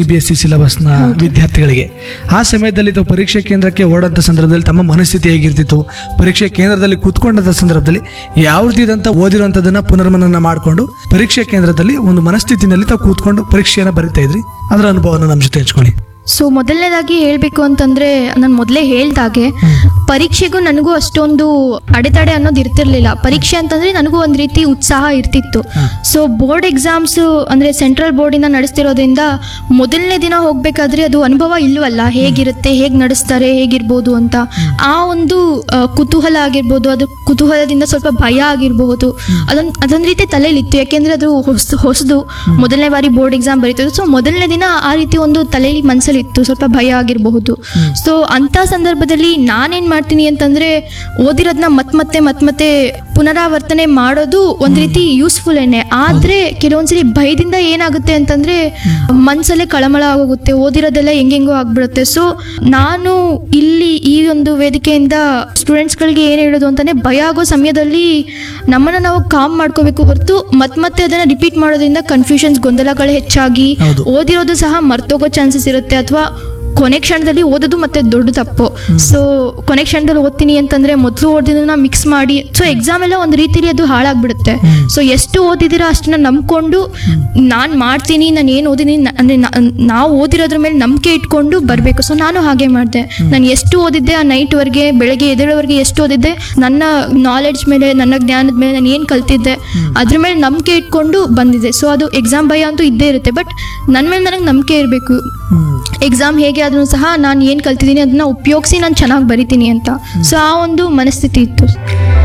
CBSE ಸಿಲೆಬಸ್ನ ವಿದ್ಯಾರ್ಥಿಗಳಿಗೆ. ಆ ಸಮಯದಲ್ಲಿ ತಾವು ಪರೀಕ್ಷೆ ಕೇಂದ್ರಕ್ಕೆ ಓಡೋಂಥ ಸಂದರ್ಭದಲ್ಲಿ ತಮ್ಮ ಮನಸ್ಥಿತಿ ಹೇಗಿರ್ತಿತ್ತು, ಪರೀಕ್ಷೆ ಕೇಂದ್ರದಲ್ಲಿ ಕೂತ್ಕೊಂಡಂಥ ಸಂದರ್ಭದಲ್ಲಿ ಯಾವ ರೀತಿಯಾದಂಥ ಓದಿರುವಂಥದ್ದನ್ನ ಪುನರ್ಮನನ ಮಾಡಿಕೊಂಡು ಪರೀಕ್ಷೆ ಕೇಂದ್ರದಲ್ಲಿ ಒಂದು ಮನಸ್ಥಿತಿನಲ್ಲಿ ತಾವು ಕೂತ್ಕೊಂಡು ಪರೀಕ್ಷೆಯನ್ನು ಬರಿತಾ ಇದ್ರಿ, ಅದರ ಅನುಭವನ ನಮ್ಮ ಜೊತೆ ಹಂಚ್ಕೊಳ್ಳಿ. ಸೊ ಮೊದಲನೇದಾಗಿ ಹೇಳಬೇಕು ಅಂತಂದರೆ, ನಾನು ಮೊದಲೇ ಹೇಳ್ದಾಗೆ ಪರೀಕ್ಷೆಗೂ ನನಗೂ ಅಷ್ಟೊಂದು ಅಡೆತಡೆ ಅನ್ನೋದು ಇರ್ತಿರ್ಲಿಲ್ಲ. ಪರೀಕ್ಷೆ ಅಂತಂದರೆ ನನಗೂ ಒಂದು ರೀತಿ ಉತ್ಸಾಹ ಇರ್ತಿತ್ತು. ಸೊ ಬೋರ್ಡ್ ಎಕ್ಸಾಮ್ಸು ಅಂದರೆ ಸೆಂಟ್ರಲ್ ಬೋರ್ಡಿಂದ ನಡೆಸ್ತಿರೋದ್ರಿಂದ ಮೊದಲನೇ ದಿನ ಹೋಗಬೇಕಾದ್ರೆ ಅದು ಅನುಭವ ಇಲ್ಲವಲ್ಲ, ಹೇಗಿರುತ್ತೆ, ಹೇಗೆ ನಡೆಸ್ತಾರೆ, ಹೇಗಿರ್ಬೋದು ಅಂತ ಆ ಒಂದು ಕುತೂಹಲ ಆಗಿರ್ಬೋದು, ಅದು ಕುತೂಹಲದಿಂದ ಸ್ವಲ್ಪ ಭಯ ಆಗಿರಬಹುದು, ಅದೊಂದು ರೀತಿ ತಲೆಯಲ್ಲಿತ್ತು. ಯಾಕೆಂದರೆ ಅದು ಹೊಸದು ಮೊದಲನೇ ಬಾರಿ ಬೋರ್ಡ್ ಎಕ್ಸಾಮ್ ಬರೀತಿದ್ದು. ಸೊ ಮೊದಲನೇ ದಿನ ಆ ರೀತಿ ಒಂದು ತಲೆಯಲ್ಲಿ ಮನಸ್ಸಲ್ಲಿತ್ತು, ಸ್ವಲ್ಪ ಭಯ ಆಗಿರಬಹುದು. ಸೊ ಅಂಥ ಸಂದರ್ಭದಲ್ಲಿ ನಾನೇನು ಮಾಡ್ತೀನಿ ಅಂತಂದರೆ, ಓದಿರೋದನ್ನ ಮತ್ತೆ ಪುನರಾವರ್ತನೆ ಮಾಡೋದು ಒಂದು ರೀತಿ ಯೂಸ್ಫುಲ್ ಏನೇ. ಆದರೆ ಕೆಲವೊಂದ್ಸಲಿ ಭಯದಿಂದ ಏನಾಗುತ್ತೆ ಅಂತಂದರೆ ಮನಸ್ಸಲ್ಲೇ ಕಳಮಳ ಆಗೋಗುತ್ತೆ, ಓದಿರೋದೆಲ್ಲ ಹೆಂಗೆಂಗೋ ಆಗ್ಬಿಡುತ್ತೆ. ಸೊ ನಾನು ಇಲ್ಲಿ ಈ ಒಂದು ವೇದಿಕೆಯಿಂದ ಸ್ಟೂಡೆಂಟ್ಸ್ಗಳಿಗೆ ಏನು ಹೇಳೋದು ಅಂತಂದರೆ, ಭಯ ಆಗೋ ಸಮಯದಲ್ಲಿ ನಮ್ಮನ್ನು ನಾವು ಕಾಮ್ ಮಾಡ್ಕೋಬೇಕು ಹೊರತು ಮತ್ತೆ ಅದನ್ನು ರಿಪೀಟ್ ಮಾಡೋದ್ರಿಂದ ಕನ್ಫ್ಯೂಷನ್ಸ್, ಗೊಂದಲಗಳು ಹೆಚ್ಚಾಗಿ ಓದಿರೋದು ಸಹ ಮರ್ತೋಗೋ ಚಾನ್ಸಸ್ ಇರುತ್ತೆ. ಅಥವಾ ಕೊನೆ ಕ್ಷಣದಲ್ಲಿ ಓದೋದು ಮತ್ತೆ ದೊಡ್ಡ ತಪ್ಪು. ಸೊ ಕೊನೆ ಕ್ಷಣದಲ್ಲಿ ಓದ್ತೀನಿ ಅಂತಂದ್ರೆ ಮೊದಲು ಓದಿದ್ದನ್ನ ಮಿಕ್ಸ್ ಮಾಡಿ, ಸೊ ಎಕ್ಸಾಮ್ ಎಲ್ಲ ಒಂದು ರೀತಿಲಿ ಅದು ಹಾಳಾಗ್ಬಿಡುತ್ತೆ. ಸೊ ಎಷ್ಟು ಓದಿದ್ದೀರಾ ಅಷ್ಟನ್ನ ನಂಬ್ಕೊಂಡು ನಾನು ಮಾಡ್ತೀನಿ, ನಾನು ಏನು ಓದಿದ್ದೀನಿ ಅಂದರೆ ನಾವು ಓದಿರೋದ್ರ ಮೇಲೆ ನಂಬಿಕೆ ಇಟ್ಕೊಂಡು ಬರಬೇಕು. ಸೊ ನಾನು ಹಾಗೆ ಮಾಡಿದೆ. ನಾನು ಎಷ್ಟು ಓದಿದ್ದೆ ಆ ನೈಟ್ವರೆಗೆ, ಬೆಳಗ್ಗೆ ಎದ್ದೇಳೋವರೆಗೆ ಎಷ್ಟು ಓದಿದ್ದೆ, ನನ್ನ ನಾಲೆಡ್ಜ್ ಮೇಲೆ, ನನ್ನ ಜ್ಞಾನದ ಮೇಲೆ ನಾನು ಏನು ಕಲ್ತಿದ್ದೆ ಅದ್ರ ಮೇಲೆ ನಂಬಿಕೆ ಇಟ್ಕೊಂಡು ಬಂದಿದೆ. ಸೊ ಅದು ಎಕ್ಸಾಮ್ ಭಯ ಅಂತೂ ಇದ್ದೇ ಇರುತ್ತೆ, ಬಟ್ ನನ್ನ ಮೇಲೆ ನನಗೆ ನಂಬಿಕೆ ಇರಬೇಕು. ಎಕ್ಸಾಮ್ ಹೇಗೆ ಆದ್ರೂ ಸಹ ನಾನು ಏನು ಕಲ್ತಿದ್ದೀನಿ ಅದನ್ನ ಉಪಯೋಗಿಸಿ ನಾನು ಚೆನ್ನಾಗಿ ಬರಿತೀನಿ ಅಂತ. ಸೊ ಆ ಒಂದು ಮನಸ್ಥಿತಿ ಇತ್ತು.